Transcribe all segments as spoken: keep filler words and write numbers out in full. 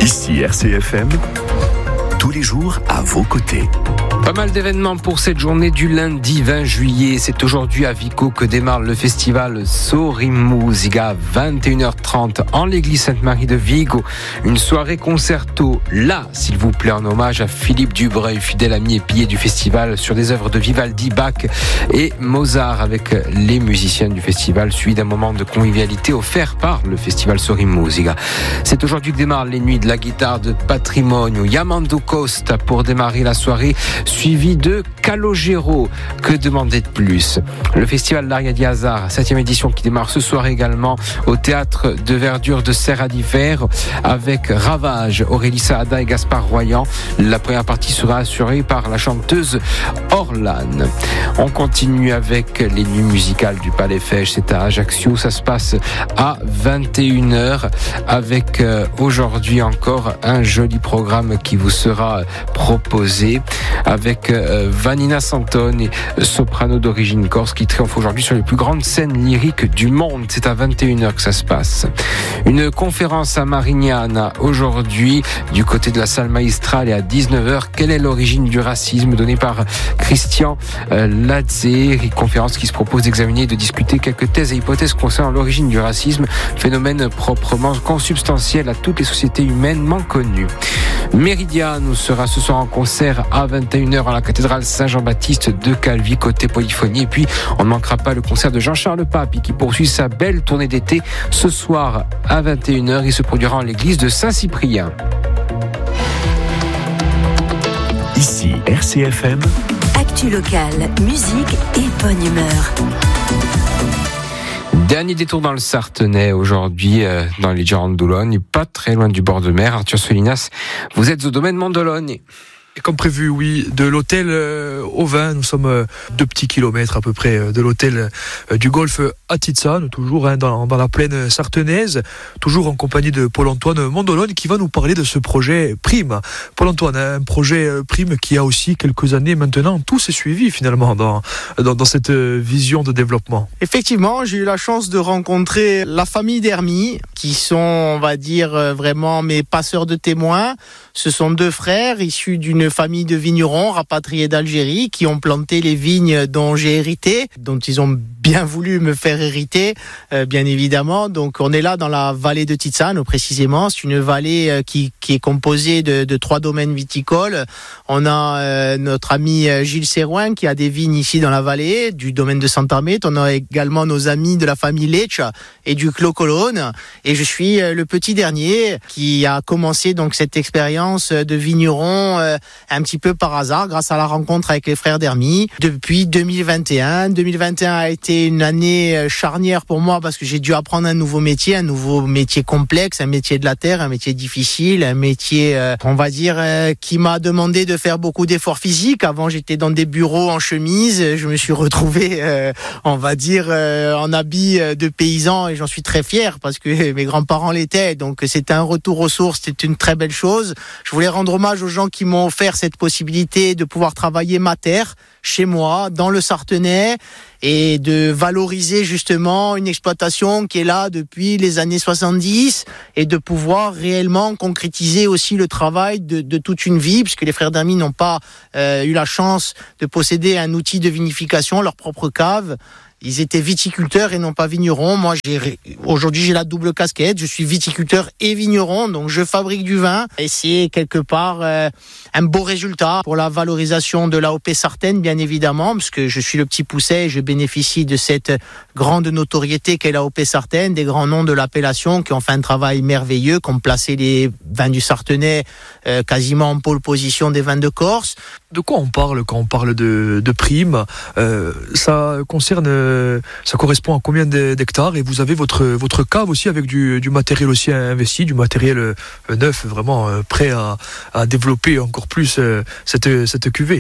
Ici R C F M, tous les jours à vos côtés. Pas mal d'événements pour cette journée du lundi vingt juillet. C'est aujourd'hui à Vico que démarre le festival Sorim Musica, vingt et une heures trente en l'église Sainte-Marie de Vigo. Une soirée concerto, là, s'il vous plaît, en hommage à Philippe Dubreuil, fidèle ami et pilier du festival, sur des œuvres de Vivaldi, Bach et Mozart, avec les musiciens du festival, suivi d'un moment de convivialité offert par le festival Sorim Musica. C'est aujourd'hui que démarrent les nuits de la guitare de Patrimonio, Yamando Costa pour démarrer la soirée, suivi de Calogero. Que demander de plus? Le festival L'Aria di Hazard, septième édition, qui démarre ce soir également au théâtre de verdure de Serra d'Hiver avec Ravage, Aurélie Saada et Gaspard Royan. La première partie sera assurée par la chanteuse Orlane. On continue avec les nuits musicales du Palais Fèche. C'est à Ajaccio. Ça se passe à vingt et une heures avec euh, aujourd'hui encore un joli programme qui vous sera proposé avec euh, Vanina Santone, soprano d'origine corse, qui triomphe aujourd'hui sur les plus grandes scènes lyriques du monde. C'est à vingt et une heures que ça se passe. Une conférence à Marignana aujourd'hui du côté de la salle magistrale, et à dix-neuf heures, quelle est l'origine du racisme, donnée par Christian euh, Lazzeri, conférence qui se propose d'examiner et de discuter quelques thèses et hypothèses concernant l'origine du racisme, phénomène proprement consubstantiel à toutes les sociétés humainement connues. Méridiane sera ce soir en concert à vingt et une heures à la cathédrale Saint-Jean-Baptiste de Calvi, côté polyphonie. Et puis, on ne manquera pas le concert de Jean-Charles Pape, qui poursuit sa belle tournée d'été ce soir à vingt et une heures. Il se produira en l'église de Saint-Cyprien. Ici R C F M. Actu locale, musique et bonne humeur. Dernier détour dans le Sartenay aujourd'hui, euh, dans les Girondes d'Oulogne, pas très loin du bord de mer. Arthur Solinas, vous êtes au domaine Mondologne. Et comme prévu, oui, de l'hôtel euh, au vin, nous sommes euh, deux petits kilomètres à peu près euh, de l'hôtel euh, du golfe à Tizane, toujours hein, dans, dans la plaine sartenaise, toujours en compagnie de Paul-Antoine Mondologne qui va nous parler de ce projet Prime. Paul-Antoine, hein, un projet euh, Prime qui a aussi quelques années maintenant, tout s'est suivi finalement dans, dans, dans cette euh, vision de développement. Effectivement, j'ai eu la chance de rencontrer la famille d'Hermie, qui sont, on va dire, euh, vraiment mes passeurs de témoins. Ce sont deux frères issus d'une famille de vignerons rapatriés d'Algérie qui ont planté les vignes dont j'ai hérité, dont ils ont bien voulu me faire hériter, euh, bien évidemment. Donc on est là dans la vallée de Tizane, précisément. C'est une vallée euh, qui, qui est composée de, de trois domaines viticoles. On a euh, notre ami Gilles Serrouin qui a des vignes ici dans la vallée, du domaine de Sant'Armette. On a également nos amis de la famille Lecce et du Clos Colonne. Et je suis euh, le petit dernier qui a commencé donc cette expérience de vigneron euh, un petit peu par hasard, grâce à la rencontre avec les frères d'Hermie. Depuis deux mille vingt et un, deux mille vingt et un a été une année charnière pour moi parce que j'ai dû apprendre un nouveau métier, un nouveau métier complexe, un métier de la terre, un métier difficile, un métier, euh, on va dire, euh, qui m'a demandé de faire beaucoup d'efforts physiques. Avant, j'étais dans des bureaux en chemise. Je me suis retrouvé, euh, on va dire, euh, en habit de paysan, et j'en suis très fier parce que mes grands-parents l'étaient. Donc, c'était un retour aux sources, c'était une très belle chose. Je voulais rendre hommage aux gens qui m'ont offert cette possibilité de pouvoir travailler ma terre, chez moi, dans le Sartenay, et de valoriser justement une exploitation qui est là depuis les années soixante-dix, et de pouvoir réellement concrétiser aussi le travail de, de toute une vie, puisque les frères d'Hermie n'ont pas euh, eu la chance de posséder un outil de vinification, leur propre cave. Ils étaient viticulteurs et non pas vignerons. Moi, j'ai, aujourd'hui, j'ai la double casquette. Je suis viticulteur et vigneron, donc je fabrique du vin. Et c'est quelque part euh, un beau résultat pour la valorisation de l'A O P Sartène, bien évidemment, parce que je suis le petit pousset et je bénéficie de cette grande notoriété qu'est l'A O P Sartène, des grands noms de l'appellation qui ont fait un travail merveilleux, qui ont placé les vins du Sartenay euh, quasiment en pole position des vins de Corse. De quoi on parle quand on parle de, de Prime? euh, Ça concerne Ça correspond à combien d'hectares? Et vous avez votre, votre cave aussi avec du, du matériel aussi investi, du matériel neuf, vraiment prêt à, à développer encore plus cette, cette cuvée.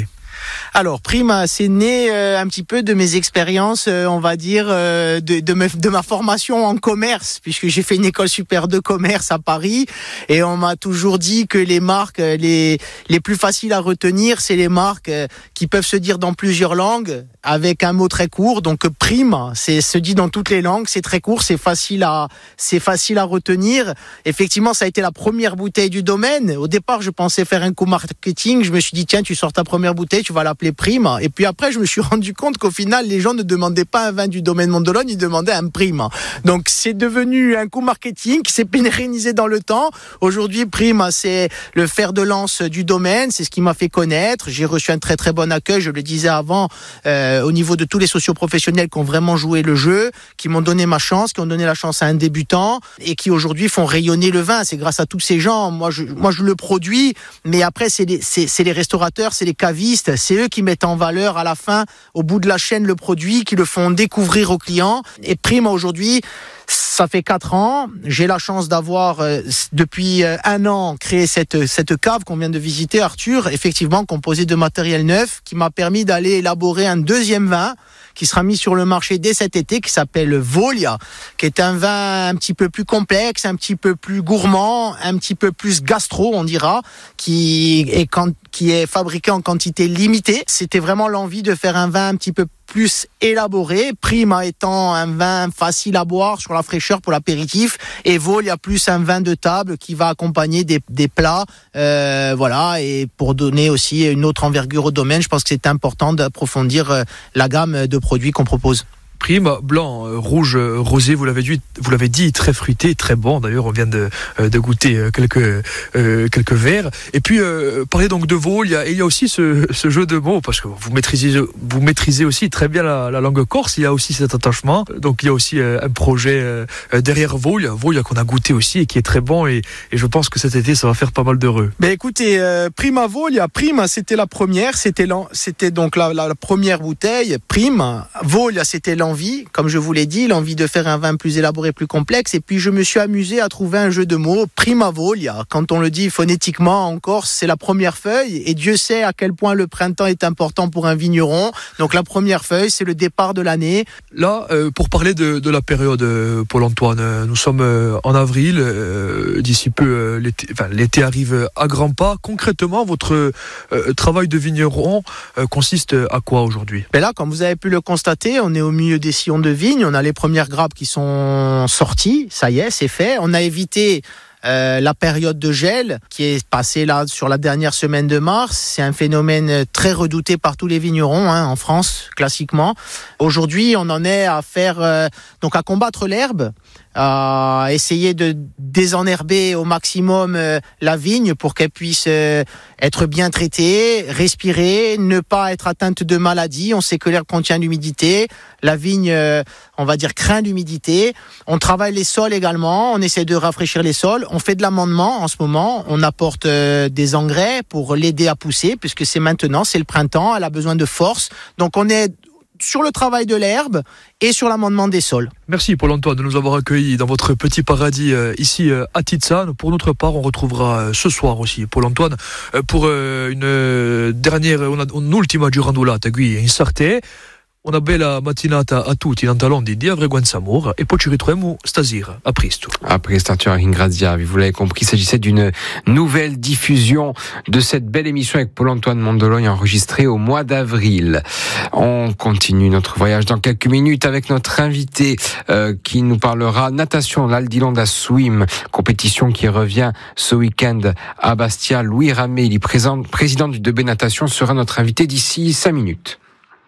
Alors, Prime, c'est né euh, un petit peu de mes expériences, euh, on va dire, euh, de, de, me, de ma formation en commerce, puisque j'ai fait une école supérieure de commerce à Paris, et on m'a toujours dit que les marques les, les plus faciles à retenir, c'est les marques euh, qui peuvent se dire dans plusieurs langues, avec un mot très court. Donc, Prime, c'est se dit dans toutes les langues, c'est très court, c'est facile à, c'est facile à retenir. Effectivement, ça a été la première bouteille du domaine. Au départ, je pensais faire un coup marketing. Je me suis dit, tiens, tu sors ta première bouteille, tu vas l'appeler Prime. Et puis après, je me suis rendu compte qu'au final, les gens ne demandaient pas un vin du domaine Mondologne, ils demandaient un Prime. Donc, c'est devenu un coup marketing qui s'est pérennisé dans le temps. Aujourd'hui, Prime, c'est le fer de lance du domaine. C'est ce qui m'a fait connaître. J'ai reçu un très très bon accueil, je le disais avant, euh, au niveau de tous les socioprofessionnels qui ont vraiment joué le jeu, qui m'ont donné ma chance, qui ont donné la chance à un débutant et qui aujourd'hui font rayonner le vin. C'est grâce à tous ces gens. Moi, je, moi, je le produis, mais après, c'est les, c'est, c'est les restaurateurs, c'est les cavistes, c'est eux qui mettent en valeur à la fin, au bout de la chaîne, le produit, qui le font découvrir aux clients. Et Prime, aujourd'hui, ça fait quatre ans. J'ai la chance d'avoir, euh, depuis euh, un an, créé cette, cette cave qu'on vient de visiter, Arthur, effectivement composée de matériel neuf, qui m'a permis d'aller élaborer un deuxième vin qui sera mis sur le marché dès cet été, qui s'appelle Volia, qui est un vin un petit peu plus complexe, un petit peu plus gourmand, un petit peu plus gastro, on dira, qui est, quand, qui est fabriqué en quantité limitée. C'était vraiment l'envie de faire un vin un petit peu plus élaboré, Prime étant un vin facile à boire sur la fraîcheur pour l'apéritif, et Volia plus un vin de table qui va accompagner des, des plats, euh, voilà, et pour donner aussi une autre envergure au domaine, je pense que c'est important d'approfondir euh, la gamme de produits qu'on propose. Prime, blanc, rouge, rosé, vous l'avez dit, vous l'avez dit, très fruité, très bon. D'ailleurs, on vient de, de goûter quelques, euh, quelques verres. Et puis, euh, parler donc de vol, il y a, il y a aussi ce, ce jeu de mots, parce que vous maîtrisez, vous maîtrisez aussi très bien la, la langue corse. Il y a aussi cet attachement. Donc, il y a aussi euh, un projet euh, derrière Volia, Volia qu'on a goûté aussi et qui est très bon. Et, et je pense que cet été, ça va faire pas mal d'heureux. Ben écoutez, euh, Prima Volia, Prime, c'était la première, c'était, c'était donc la, la, la première bouteille. Prime, Volia, c'était l'envie, comme je vous l'ai dit, l'envie de faire un vin plus élaboré, plus complexe. Et puis je me suis amusé à trouver un jeu de mots, Prima Volia. Quand on le dit phonétiquement en Corse, c'est la première feuille. Et Dieu sait à quel point le printemps est important pour un vigneron. Donc la première feuille, c'est le départ de l'année. Là, euh, pour parler de, de la période, euh, Paul-Antoine, euh, nous sommes euh, en avril. Euh, d'ici peu, euh, l'été, enfin, l'été arrive à grands pas. Concrètement, votre euh, travail de vigneron euh, consiste à quoi aujourd'hui ? Ben là, comme vous avez pu le constater, on est au milieu des sillons de vigne. On a les premières grappes qui sont sorties. Ça y est, c'est fait. On a évité Euh, la période de gel qui est passée là sur la dernière semaine de mars. C'est un phénomène très redouté par tous les vignerons hein, en France, classiquement. Aujourd'hui, on en est à faire euh, donc à combattre l'herbe, à essayer de désenherber au maximum euh, la vigne pour qu'elle puisse euh, être bien traitée, respirer, ne pas être atteinte de maladies. On sait que l'herbe contient l'humidité. La vigne, euh, on va dire, craint l'humidité. On travaille les sols également. On essaie de rafraîchir les sols. On fait de l'amendement en ce moment. On apporte euh, des engrais pour l'aider à pousser, puisque c'est maintenant, c'est le printemps. Elle a besoin de force. Donc on est sur le travail de l'herbe et sur l'amendement des sols. Merci Paul-Antoine de nous avoir accueillis dans votre petit paradis euh, ici euh, à Tizzano. Pour notre part, on retrouvera euh, ce soir aussi Paul-Antoine euh, pour euh, une euh, dernière, una, un'ultima giornata qui in Sarthe. Una bella mattinata a tutti dans Londra di Avreguan Samour et poi ci ritroviamo stasera a presto. A presto, Arthur Ringraziavi. Vous l'avez compris, il s'agissait d'une nouvelle diffusion de cette belle émission avec Paul-Antoine Mondologne enregistrée au mois d'avril. On continue notre voyage dans quelques minutes avec notre invité euh, qui nous parlera natation, l'Aldilonda Swim, compétition qui revient ce week-end à Bastia. Louis Ramé, il est présent, président du deux B Natation, sera notre invité d'ici cinq minutes.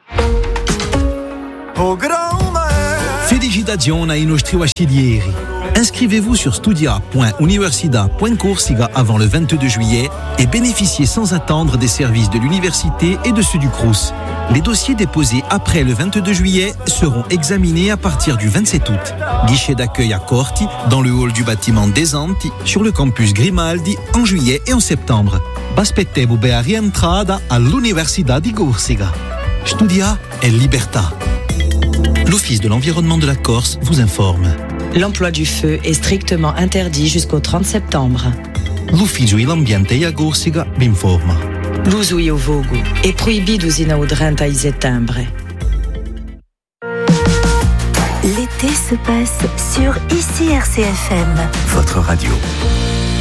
Felicitazioni ai nostri vasciglieri. Inscrivez-vous sur studia point universidad point corsica avant le vingt-deux juillet et bénéficiez sans attendre des services de l'université et de ceux du Crous. Les dossiers déposés après le vingt-deux juillet seront examinés à partir du vingt-sept août. Guichet d'accueil à Corti, dans le hall du bâtiment des Anti, sur le campus Grimaldi, en juillet et en septembre. Baspettevo a rientrada all'Università di Corsica. Studia è libertà. L'Office de l'environnement de la Corse vous informe. L'emploi du feu est strictement interdit jusqu'au trente septembre. L'Ufficio dell'Ambiente e a Corsica vi informa. L'uso io vogo è proibito usina udrenta i settembre. L'été se passe sur I C R C F M. Votre radio.